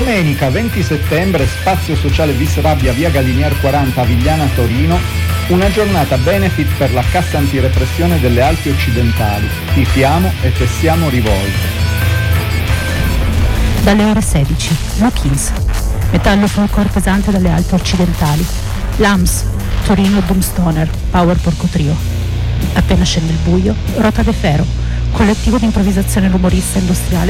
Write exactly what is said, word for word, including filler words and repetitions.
Domenica venti settembre, Spazio Sociale Vis Rabbia, via Galinier quaranta, Avigliana, Torino, una giornata benefit per la cassa antirepressione delle Alpi Occidentali. Tifiamo e tessiamo rivolte. Dalle ore sedici, Look-ins, metallo folklore pesante dalle Alpi Occidentali. Lams, Torino Doomstoner, Power Porco Trio. Appena scende il buio, Rota de Ferro, collettivo di improvvisazione rumorista industriale